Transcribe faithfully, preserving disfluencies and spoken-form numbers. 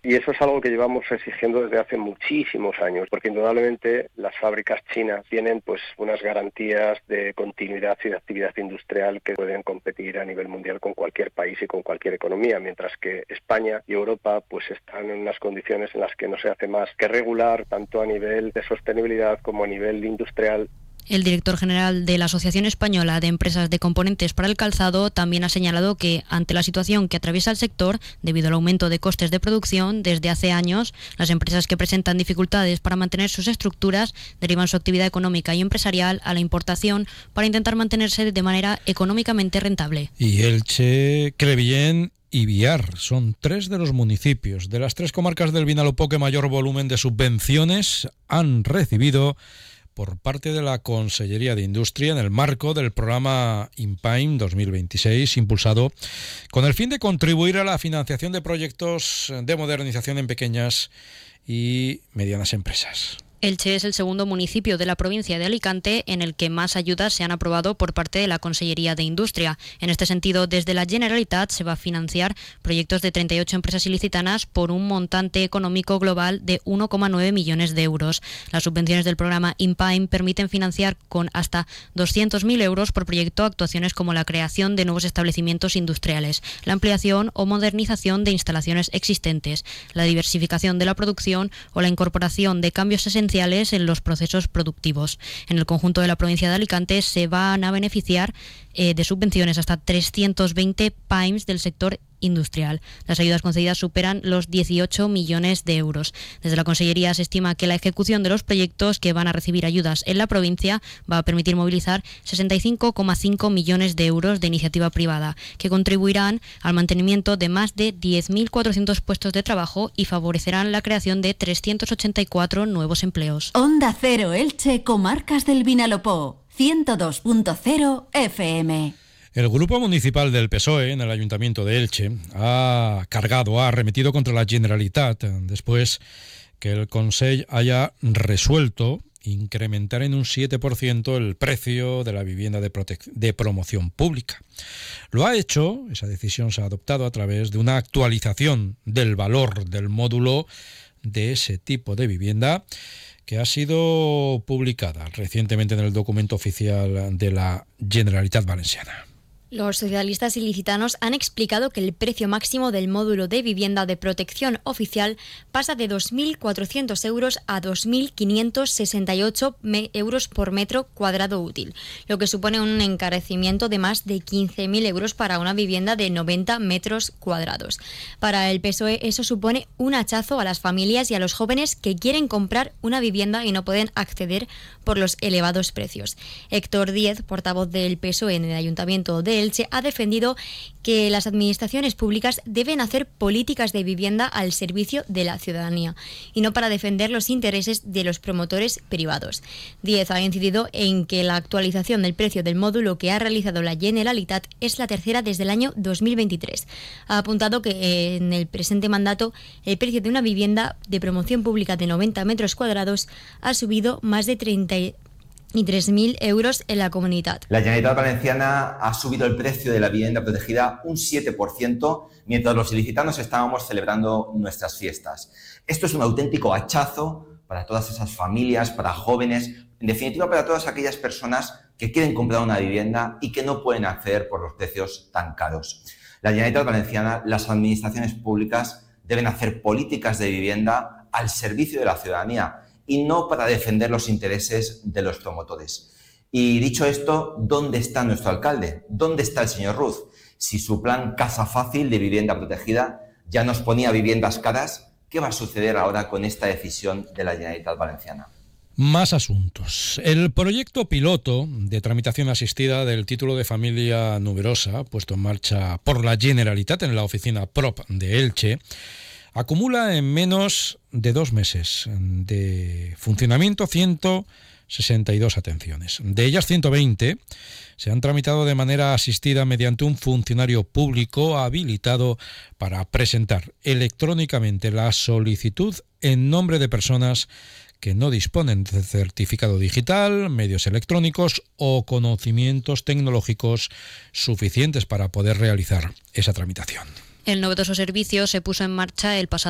Y eso es algo que llevamos exigiendo desde hace muchísimos años, porque indudablemente las fábricas chinas tienen pues unas garantías de continuidad y de actividad industrial que pueden competir a nivel mundial con cualquier país y con cualquier economía, mientras que España y Europa pues están en unas condiciones en las que no se hace más que regular tanto a nivel de sostenibilidad como a nivel industrial. El director general de la Asociación Española de Empresas de Componentes para el Calzado también ha señalado que, ante la situación que atraviesa el sector, debido al aumento de costes de producción, desde hace años, las empresas que presentan dificultades para mantener sus estructuras derivan su actividad económica y empresarial a la importación para intentar mantenerse de manera económicamente rentable. Y Elche, Crevillent y Biar son tres de los municipios de las tres comarcas del Vinalopó que mayor volumen de subvenciones han recibido por parte de la Consellería de Industria en el marco del programa INPAIM dos mil veintiséis, impulsado con el fin de contribuir a la financiación de proyectos de modernización en pequeñas y medianas empresas. Elche es el segundo municipio de la provincia de Alicante en el que más ayudas se han aprobado por parte de la Consellería de Industria. En este sentido, desde la Generalitat se va a financiar proyectos de treinta y ocho empresas ilicitanas por un montante económico global de uno coma nueve millones de euros. Las subvenciones del programa INPAIM permiten financiar con hasta doscientos mil euros por proyecto actuaciones como la creación de nuevos establecimientos industriales, la ampliación o modernización de instalaciones existentes, la diversificación de la producción o la incorporación de cambios esenciales en los procesos productivos. En el conjunto de la provincia de Alicante se van a beneficiar eh, de subvenciones hasta trescientos veinte P A I Ms del sector industrial. Las ayudas concedidas superan los dieciocho millones de euros. Desde la Consellería se estima que la ejecución de los proyectos que van a recibir ayudas en la provincia va a permitir movilizar sesenta y cinco coma cinco millones de euros de iniciativa privada, que contribuirán al mantenimiento de más de diez mil cuatrocientos puestos de trabajo y favorecerán la creación de trescientos ochenta y cuatro nuevos empleos. Onda Cero Elche, Comarcas del Vinalopó, ciento dos punto cero F M. El Grupo Municipal del P S O E en el Ayuntamiento de Elche ha cargado, ha arremetido contra la Generalitat después que el Consell haya resuelto incrementar en un siete por ciento el precio de la vivienda de, protec- de promoción pública. Lo ha hecho, esa decisión se ha adoptado a través de una actualización del valor del módulo de ese tipo de vivienda que ha sido publicada recientemente en el documento oficial de la Generalitat Valenciana. Los socialistas ilicitanos han explicado que el precio máximo del módulo de vivienda de protección oficial pasa de dos mil cuatrocientos euros a dos mil quinientos sesenta y ocho euros por metro cuadrado útil, lo que supone un encarecimiento de más de quince mil euros para una vivienda de noventa metros cuadrados. Para el P S O E eso supone un hachazo a las familias y a los jóvenes que quieren comprar una vivienda y no pueden acceder por los elevados precios. Héctor Díez, portavoz del P S O E en el Ayuntamiento de Elche, ha defendido que las administraciones públicas deben hacer políticas de vivienda al servicio de la ciudadanía y no para defender los intereses de los promotores privados. Díez ha incidido en que la actualización del precio del módulo que ha realizado la Generalitat es la tercera desde el año dos mil veintitrés. Ha apuntado que en el presente mandato el precio de una vivienda de promoción pública de noventa metros cuadrados ha subido más de treinta y tres mil euros en la comunidad. La Generalitat Valenciana ha subido el precio de la vivienda protegida un siete por ciento mientras los ilicitanos estábamos celebrando nuestras fiestas. Esto es un auténtico hachazo para todas esas familias, para jóvenes, en definitiva para todas aquellas personas que quieren comprar una vivienda y que no pueden acceder por los precios tan caros. La Generalitat Valenciana, las administraciones públicas deben hacer políticas de vivienda al servicio de la ciudadanía y no para defender los intereses de los promotores. Y dicho esto, ¿dónde está nuestro alcalde? ¿Dónde está el señor Ruz? Si su plan Casa Fácil de vivienda protegida ya nos ponía viviendas caras, ¿qué va a suceder ahora con esta decisión de la Generalitat Valenciana? Más asuntos. El proyecto piloto de tramitación asistida del título de familia numerosa, puesto en marcha por la Generalitat en la oficina P R O P de Elche, acumula en menos de dos meses de funcionamiento ciento sesenta y dos atenciones. De ellas, ciento veinte se han tramitado de manera asistida mediante un funcionario público habilitado para presentar electrónicamente la solicitud en nombre de personas que no disponen de certificado digital, medios electrónicos o conocimientos tecnológicos suficientes para poder realizar esa tramitación. El novedoso servicio se puso en marcha el pasado